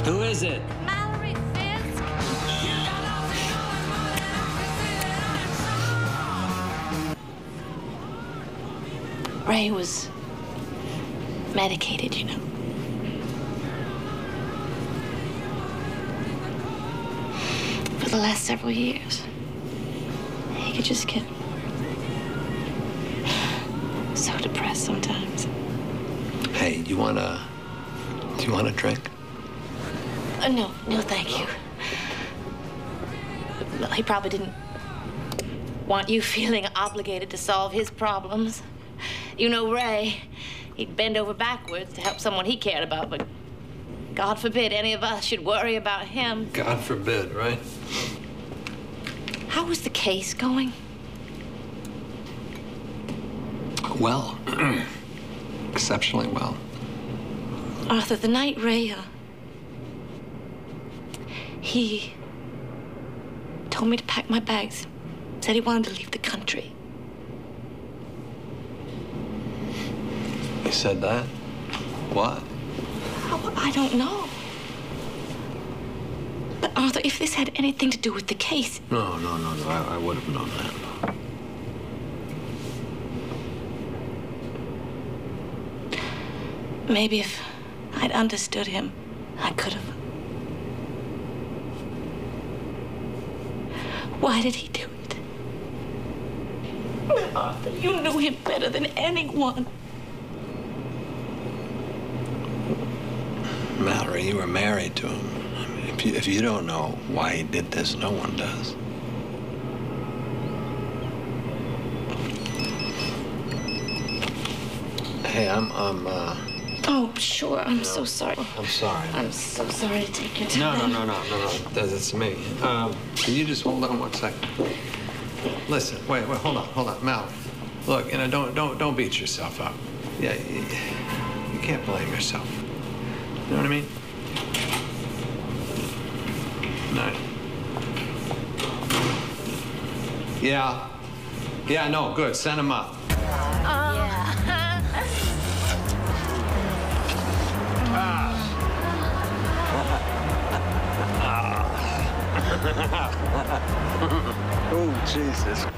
Who is it? Mallory Fisk. Ray was medicated, you know. For the last several years. He could just get so depressed sometimes. Hey, do you want a drink? No, thank you. He probably didn't want you feeling obligated to solve his problems. You know, Ray, he'd bend over backwards to help someone he cared about, but God forbid any of us should worry about him. God forbid, right? How was the case going? Well, exceptionally well. Arthur, the night Ray, he told me to pack my bags. Said he wanted to leave the country. He said that? What? Oh, I don't know. But Arthur, if this had anything to do with the case... No. I would have known that. Maybe if I'd understood him, I could have. Why did he do it? Arthur, you knew him better than anyone. Mallory, you were married to him. I mean, if you don't know why he did this, no one does. Hey, Oh, sure. I'm so sorry. I'm sorry. I'm so sorry to take your time. No. That's me. Can you just hold on one second? Listen, wait, hold on. Mal, look, you know, don't beat yourself up. Yeah, you can't blame yourself. You know what I mean? No. Yeah, no, good. Send him up. Oh, Jesus